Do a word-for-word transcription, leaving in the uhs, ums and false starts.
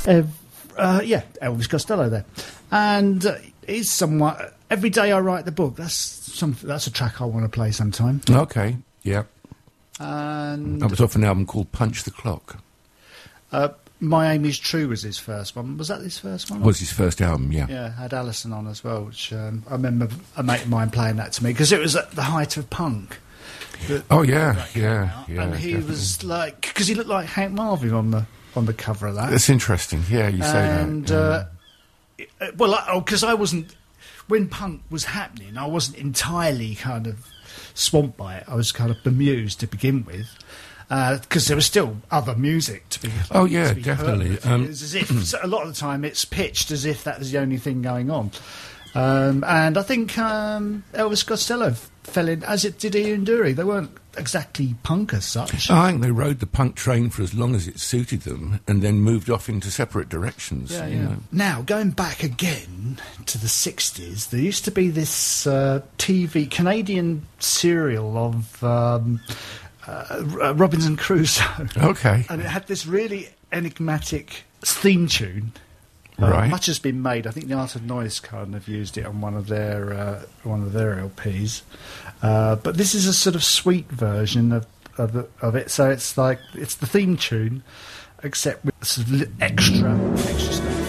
Ev- uh, yeah, Elvis Costello there. And uh, it's somewhat... Every Day I Write the Book, that's some, that's a track I want to play sometime. Okay, yeah. And... That was off an album called Punch the Clock. Uh, My Aim Is True was his first one. Was that his first one? Was his first album, yeah. Yeah, had Alison on as well, which um, I remember a mate of mine playing that to me, because it was at the height of punk. That, oh, yeah, that yeah, out, yeah. And he definitely. was like... Because he looked like Hank Marvin on the on the cover of that. That's interesting, yeah, you say and, that. Uh, it, uh, well, oh, because I wasn't... When punk was happening, I wasn't entirely kind of swamped by it. I was kind of bemused to begin with, because uh, there was still other music to be. Oh yeah, to be definitely. Heard. Um, it was as if so a lot of the time it's pitched as if that was the only thing going on, um, and I think um, Elvis Costello fell in, as it did Ian Dury. They weren't exactly punk as such. I think they rode the punk train for as long as it suited them, and then moved off into separate directions. Yeah, you yeah. know. Now, going back again to the sixties, there used to be this uh, T V Canadian serial of um, uh, Robinson Crusoe. Okay. And it had this really enigmatic theme tune. Uh, Right. Much has been made. I think the Art of Noise kind of used it on one of their uh, one of their L Ps. Uh, but this is a sort of sweet version of of, the, of it. So it's like it's the theme tune, except with sort of li- extra extra stuff.